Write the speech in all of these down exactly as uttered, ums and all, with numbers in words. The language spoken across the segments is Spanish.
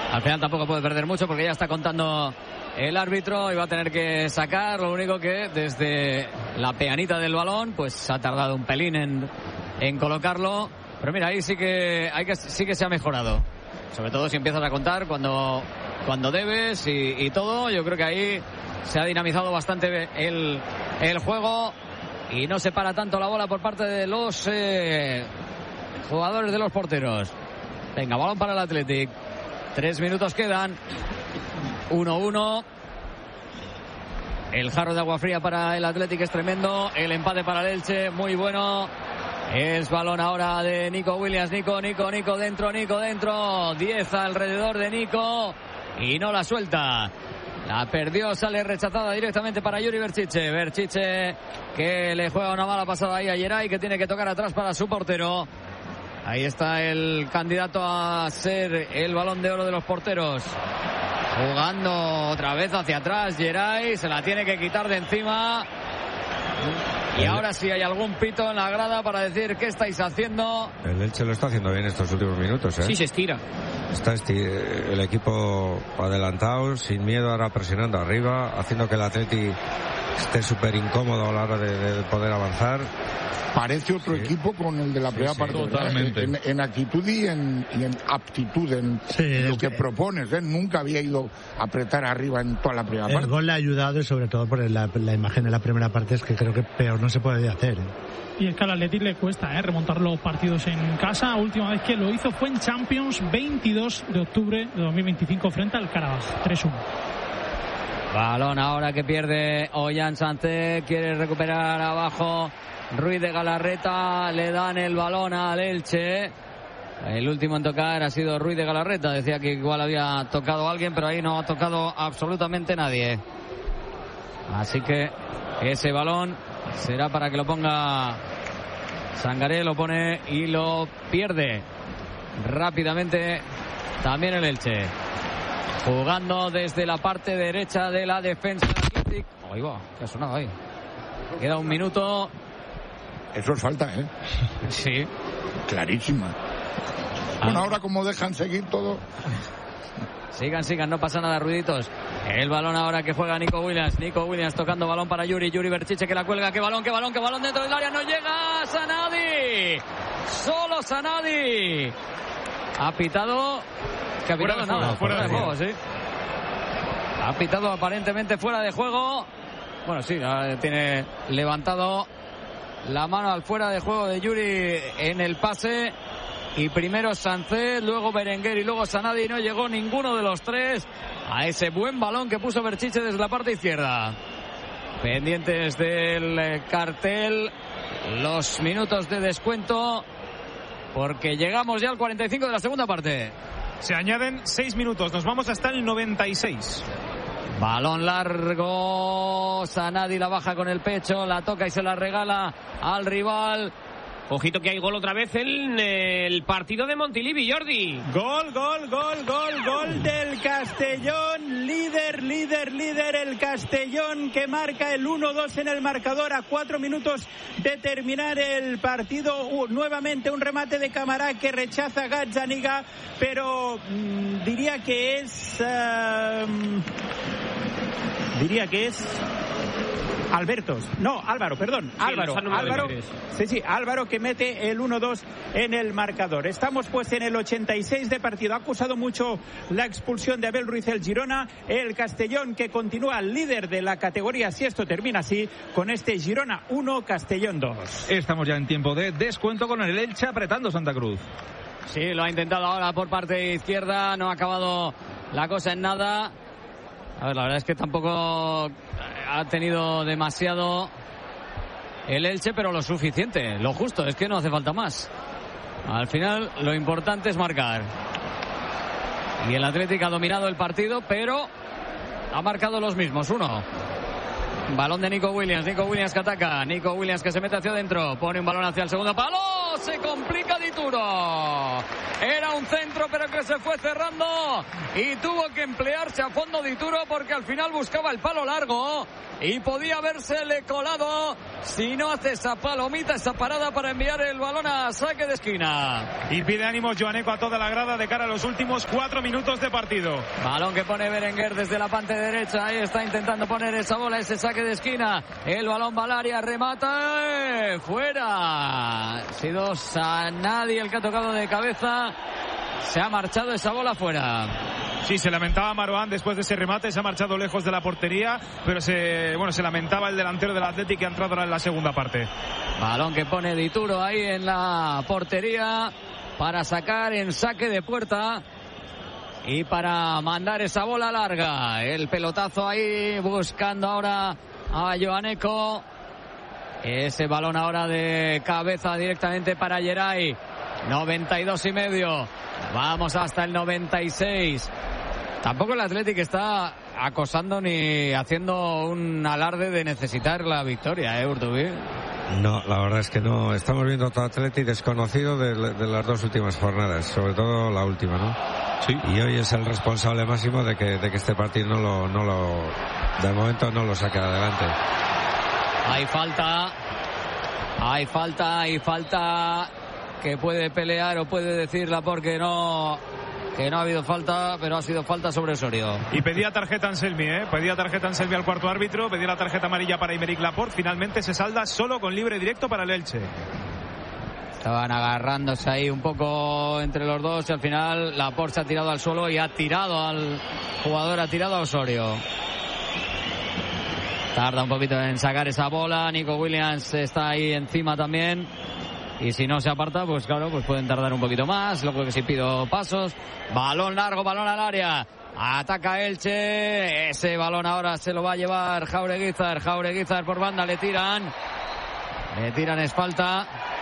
Al final tampoco puede perder mucho porque ya está contando el árbitro y va a tener que sacar. Lo único que desde la peanita del balón pues ha tardado un pelín en, en colocarlo. Pero mira, ahí sí que, hay que sí que se ha mejorado. Sobre todo si empiezas a contar cuando, cuando debes y, y todo. Yo creo que ahí se ha dinamizado bastante el, el juego y no se para tanto la bola por parte de los eh, jugadores de los porteros. Venga, balón para el Athletic. Tres minutos quedan. uno uno. El jarro de agua fría para el Athletic es tremendo. El empate para el Elche, muy bueno. Es balón ahora de Nico Williams. Nico, Nico, Nico dentro, Nico dentro. diez alrededor de Nico. Y no la suelta. La perdió, sale rechazada directamente para Yuri Berchiche. Berchiche que le juega una mala pasada ahí a Geray, que tiene que tocar atrás para su portero. Ahí está el candidato a ser el balón de oro de los porteros. Jugando otra vez hacia atrás Geray, se la tiene que quitar de encima. Y ahora sí hay algún pito en la grada para decir qué estáis haciendo. El Elche lo está haciendo bien estos últimos minutos, ¿eh? Sí, se estira. Está esti- el equipo adelantado, sin miedo, ahora presionando arriba, haciendo que el Atleti esté súper incómodo a la hora de, de poder avanzar. Parece otro sí. equipo con el de la primera sí, parte. Totalmente. En, en actitud y en, y en aptitud, en sí, lo que propones. ¿eh? Nunca había ido a apretar arriba en toda la primera el parte. El gol le ha ayudado y sobre todo por la, la imagen de la primera parte es que creo que peor no se puede hacer. ¿eh? Y es que al Athletic le cuesta ¿eh? remontar los partidos en casa. Última vez que lo hizo fue en Champions, veintidós de octubre de dos mil veinticinco frente al Karabaj. tres uno. Balón ahora que pierde Ollán Santé, quiere recuperar abajo Ruiz de Galarreta, le dan el balón al Elche. El último en tocar ha sido Ruiz de Galarreta, decía que igual había tocado a alguien, pero ahí no ha tocado absolutamente nadie. Así que ese balón será para que lo ponga Sangaré, lo pone y lo pierde rápidamente también el Elche. Jugando desde la parte derecha de la defensa Athletic. Ahí va, ¿qué ha sonado ahí? Queda un minuto. Eso es falta, ¿eh? Sí. Clarísima. Ah. Bueno, ahora como dejan seguir todo. Sigan, sigan, no pasa nada, ruiditos. El balón ahora que juega Nico Williams. Nico Williams tocando balón para Yuri. Yuri Berchiche que la cuelga. ¡Qué balón, qué balón, qué balón dentro del área! ¡No llega! ¡Sanadi! ¡Solo Sanadi! Ha pitado... Que ha pitado fuera de nada, juego, fuera, fuera de juego, juego, sí. Ha pitado aparentemente fuera de juego. Bueno, sí, tiene levantado la mano al fuera de juego de Yuri en el pase. Y primero Sánchez, luego Berenguer y luego Sanadi. No llegó ninguno de los tres a ese buen balón que puso Berchiche desde la parte izquierda. Pendientes del cartel, los minutos de descuento, porque llegamos ya al cuarenta y cinco de la segunda parte. Se añaden seis minutos, nos vamos hasta el noventa y seis. Balón largo, Sanadi la baja con el pecho, la toca y se la regala al rival. Ojito que hay gol otra vez en el partido de Montilivi, Jordi. Gol, gol, gol, gol, gol del Castellón. Líder, líder, líder el Castellón, que marca el uno dos en el marcador a cuatro minutos de terminar el partido. Uh, nuevamente un remate de Camará que rechaza Gazzaniga, pero mmm, diría que es... Uh, diría que es... Albertos, no, Álvaro, perdón, sí, Álvaro, Álvaro, sí, sí, Álvaro que mete el uno dos en el marcador. Estamos pues en el ochenta y seis de partido. Ha acusado mucho la expulsión de Abel Ruiz el Girona, el Castellón que continúa líder de la categoría, si esto termina así, con este Girona uno, Castellón dos. Estamos ya en tiempo de descuento con el Elche apretando Santa Cruz. Sí, lo ha intentado ahora por parte izquierda, no ha acabado la cosa en nada. A ver, la verdad es que tampoco ha tenido demasiado el Elche, pero lo suficiente, lo justo, es que no hace falta más. Al final, lo importante es marcar. Y el Atlético ha dominado el partido, pero ha marcado los mismos, uno. Balón de Nico Williams, Nico Williams que ataca, Nico Williams que se mete hacia adentro, pone un balón hacia el segundo palo, se complica Dituro. Era un centro pero que se fue cerrando y tuvo que emplearse a fondo Dituro porque al final buscaba el palo largo y podía habérsele colado si no hace esa palomita, esa parada para enviar el balón a saque de esquina. Y pide ánimos Joaneco a toda la grada de cara a los últimos cuatro minutos de partido. Balón que pone Berenguer desde la parte derecha. Ahí está intentando poner esa bola, ese saque de esquina. El balón va al área, remata. ¡Eh! Fuera. Ha sido Sanadi el que ha tocado de cabeza. Se ha marchado esa bola fuera. Sí, se lamentaba Marouane después de ese remate, se ha marchado lejos de la portería, pero se, bueno, se lamentaba el delantero del Athletic que ha entrado ahora en la segunda parte. Balón que pone Dituro ahí en la portería para sacar en saque de puerta y para mandar esa bola larga. El pelotazo ahí buscando ahora a Joaneco. Ese balón ahora de cabeza directamente para Geray. noventa y dos y medio. Vamos hasta el noventa y seis. Tampoco el Athletic está acosando ni haciendo un alarde de necesitar la victoria, ¿eh, Urtubí? No, la verdad es que no. Estamos viendo otro Athletic desconocido de, de las dos últimas jornadas, sobre todo la última, ¿no? Sí. Y hoy es el responsable máximo de que, de que este partido no lo, no lo, de momento no lo saque adelante. Hay falta, hay falta, hay falta que puede pelear o puede decirla porque no, que no ha habido falta, pero ha sido falta sobre Osorio. Y pedía tarjeta Anselmi, ¿eh? Pedía tarjeta Anselmi al cuarto árbitro, pedía la tarjeta amarilla para Aymeric Laporte. Finalmente se salda solo con libre directo para el Elche. Estaban agarrándose ahí un poco entre los dos y al final Laporte se ha tirado al suelo y ha tirado al jugador, ha tirado a Osorio. Tarda un poquito en sacar esa bola. Nico Williams está ahí encima también. Y si no se aparta, pues claro, pues pueden tardar un poquito más. Luego que si pido pasos. Balón largo, balón al área. Ataca Elche. Ese balón ahora se lo va a llevar Jaureguizar. Jaureguizar por banda, le tiran. Le tiran, es falta.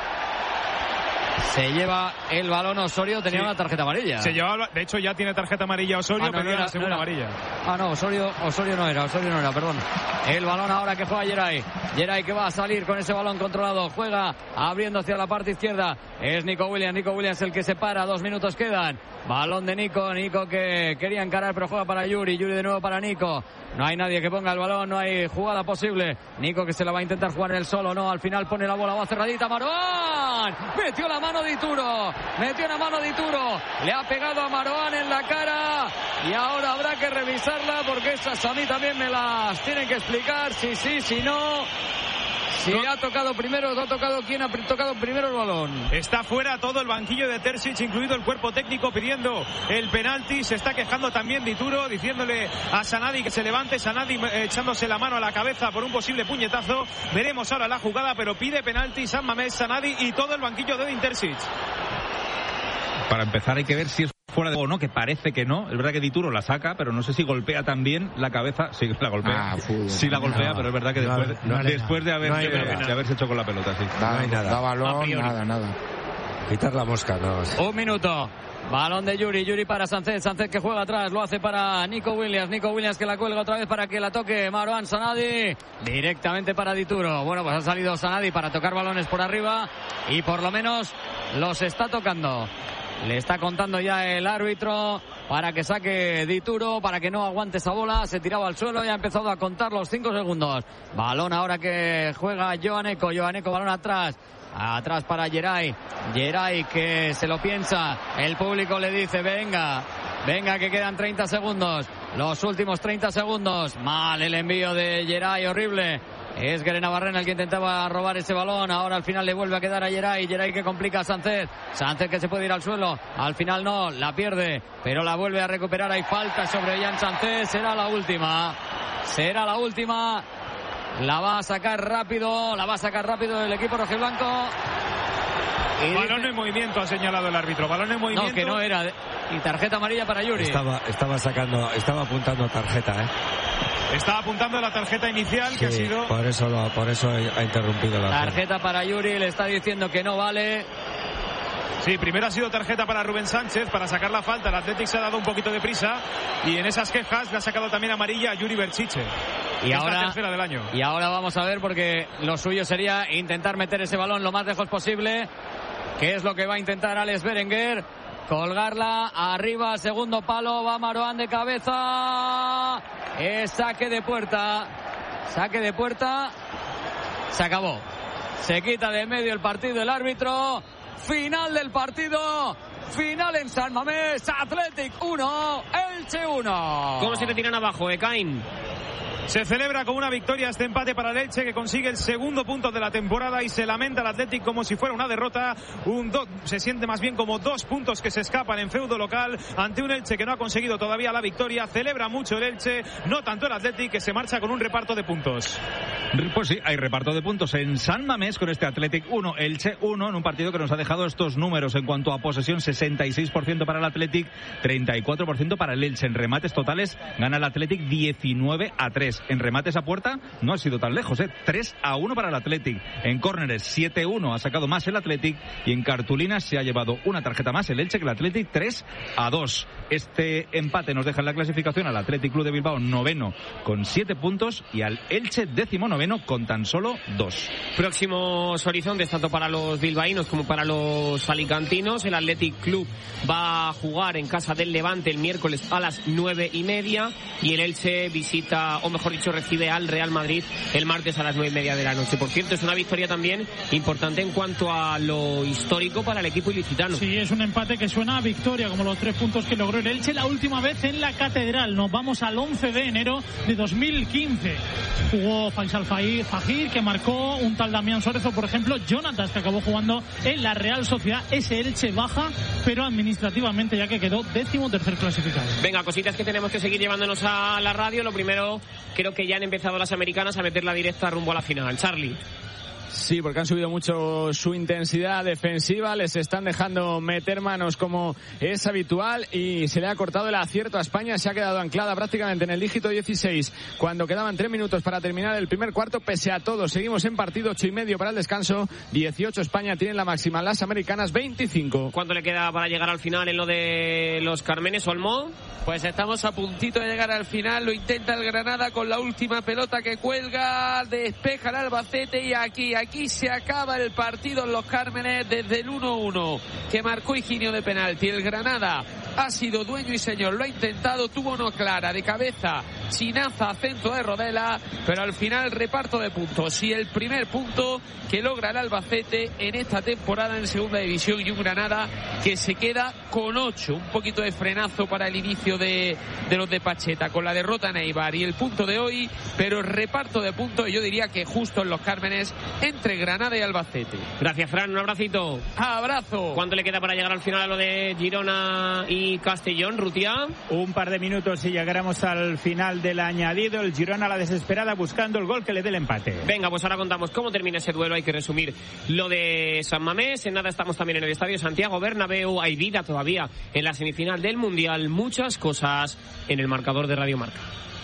Se lleva el balón Osorio, tenía sí. una tarjeta amarilla. Se llevaba, de hecho ya tiene tarjeta amarilla Osorio, ah, no, pedía no era, la segunda no amarilla. Ah, no, Osorio, Osorio no era, Osorio no era, perdón. El balón ahora que juega Geray. Geray que va a salir con ese balón controlado. Juega abriendo hacia la parte izquierda. Es Nico Williams, Nico Williams el que se para, dos minutos quedan. Balón de Nico, Nico que quería encarar pero juega para Yuri, Yuri de nuevo para Nico. No hay nadie que ponga el balón, no hay jugada posible. Nico que se la va a intentar jugar él solo, no, al final pone la bola, va cerradita, Marouane. Metió la mano Dituro, metió la mano Dituro, le ha pegado a Marouane en la cara y ahora habrá que revisarla porque esas a mí también me las tienen que explicar, si sí, si no. Si ha tocado primero, ha tocado quién ha tocado primero el balón. Está fuera todo el banquillo de Terzic, incluido el cuerpo técnico pidiendo el penalti. Se está quejando también Dituro, diciéndole a Sanadi que se levante. Sanadi echándose la mano a la cabeza por un posible puñetazo. Veremos ahora la jugada, pero pide penalti San Mamés, Sanadi y todo el banquillo de Edin Terzic. Para empezar hay que ver si es fuera de juego o no, que parece que no. Es verdad que Dituro la saca, pero no sé si golpea también la cabeza. Sí, la golpea. Ah, sí la golpea, no, pero es verdad que después, no, no después de, haber, no de, de haberse hecho con la pelota, sí. Da, no hay nada. Da balón, nada, nada. Quitar la mosca, no. Un minuto. Balón de Yuri, Yuri para Sánchez, Sánchez que juega atrás, lo hace para Nico Williams, Nico Williams que la cuelga otra vez para que la toque Marouane Sanadi, directamente para Dituro. Bueno, pues ha salido Sanadi para tocar balones por arriba y por lo menos los está tocando. Le está contando ya el árbitro para que saque Dituro, para que no aguante esa bola. Se tiraba al suelo y ha empezado a contar los cinco segundos. Balón ahora que juega Joaneco, Joaneco balón atrás. Atrás para Geray. Geray que se lo piensa. El público le dice venga, venga que quedan treinta segundos. Los últimos treinta segundos. Mal el envío de Geray, horrible. Es Guerena Barrena el que intentaba robar ese balón. Ahora al final le vuelve a quedar a Geray. Geray que complica a Sánchez. Sánchez que se puede ir al suelo. Al final no, la pierde, pero la vuelve a recuperar. Hay falta sobre Jan Sánchez. Será la última. Será la última. La va a sacar rápido. La va a sacar rápido el equipo rojiblanco. Y balón dice... en movimiento ha señalado el árbitro. Balón en movimiento. No, que no era. Y tarjeta amarilla para Yuri. Estaba, estaba sacando, estaba apuntando tarjeta, ¿eh? Estaba apuntando a la tarjeta inicial, sí, que ha sido... Por eso, lo, por eso ha interrumpido la... Tarjeta para Yuri, le está diciendo que no vale. Sí, primero ha sido tarjeta para Rubén Sánchez para sacar la falta. El Athletic se ha dado un poquito de prisa y en esas quejas le ha sacado también amarilla a Yuri Berchiche. Y ahora, la tercera del año. Y ahora vamos a ver porque lo suyo sería intentar meter ese balón lo más lejos posible. que es lo que va a intentar Alex Berenguer. Colgarla arriba, segundo palo, va Marouane de cabeza. Es saque de puerta. Saque de puerta. Se acabó. Se quita de medio el partido el árbitro. Final del partido. Final en San Mamés. Athletic uno, Elche uno. ¿Cómo se le tiran abajo, Ekain? Se celebra con una victoria este empate para el Elche, que consigue el segundo punto de la temporada, y se lamenta el Athletic como si fuera una derrota. Un do... Se siente más bien como dos puntos que se escapan en feudo local ante un Elche que no ha conseguido todavía la victoria. Celebra mucho el Elche, no tanto el Athletic, que se marcha con un reparto de puntos. Pues sí, hay reparto de puntos en San Mamés con este Athletic uno, Elche uno, en un partido que nos ha dejado estos números en cuanto a posesión: sesenta y seis por ciento para el Athletic, treinta y cuatro por ciento para el Elche. En remates totales gana el Athletic diecinueve a tres. En remates a puerta no ha sido tan lejos, ¿eh? tres a uno para el Athletic. En córneres siete uno ha sacado más el Athletic, y en cartulinas se ha llevado una tarjeta más el Elche que el Athletic, tres a dos. Este empate nos deja en la clasificación al Athletic Club de Bilbao noveno con siete puntos y al Elche décimo noveno con tan solo dos. Próximos horizontes tanto para los bilbaínos como para los alicantinos. El Athletic Club va a jugar en casa del Levante el miércoles a las nueve y media, y el Elche visita, o mejor dicho, recibe al Real Madrid el martes a las nueve y media de la noche. Por cierto, es una victoria también importante en cuanto a lo histórico para el equipo ilicitano. Sí, es un empate que suena a victoria, como los tres puntos que logró el Elche la última vez en la Catedral. Nos vamos al once de enero de dos mil quince. Jugó Faisal Fajir, que marcó un tal Damián Suárez, o por ejemplo Jonatas, que acabó jugando en la Real Sociedad. Ese Elche baja, pero administrativamente, ya que quedó décimo tercer clasificado. Venga, cositas que tenemos que seguir llevándonos a la radio. Lo primero, creo que ya han empezado las americanas a meter la directa rumbo a la final. Charlie. Sí, porque han subido mucho su intensidad defensiva, les están dejando meter manos como es habitual, y se le ha cortado el acierto a España. Se ha quedado anclada prácticamente en el dígito dieciséis cuando quedaban tres minutos para terminar el primer cuarto. Pese a todo, seguimos en partido, ocho y medio para el descanso, dieciocho España, tienen la máxima, las americanas veinticinco. ¿Cuánto le queda para llegar al final en lo de los Cármenes, Olmo? Pues estamos a puntito de llegar al final, lo intenta el Granada con la última pelota que cuelga, despeja el Albacete, y aquí, aquí se acaba el partido en los Cármenes desde el uno uno que marcó Higinio de penalti. El Granada ha sido dueño y señor, lo ha intentado, tuvo no clara de cabeza, chinaza a centro de Rodela, pero al final reparto de puntos, y el primer punto que logra el Albacete en esta temporada en segunda división, y un Granada que se queda con ocho, un poquito de frenazo para el inicio de, de los de Pacheta con la derrota en Eibar y el punto de hoy, pero el reparto de puntos yo diría que justo en los Cármenes entre Granada y Albacete. Gracias, Fran, un abracito. Abrazo. ¿Cuánto le queda para llegar al final a lo de Girona y Castellón, Rutia? Un par de minutos y llegáramos al final del añadido. El Girona a la desesperada buscando el gol que le dé el empate. Venga, pues ahora contamos cómo termina ese duelo. Hay que resumir lo de San Mamés. En nada estamos también en el Estadio Santiago Bernabéu. Hay vida todavía en la semifinal del Mundial. Muchas cosas en el marcador de Radio Marca.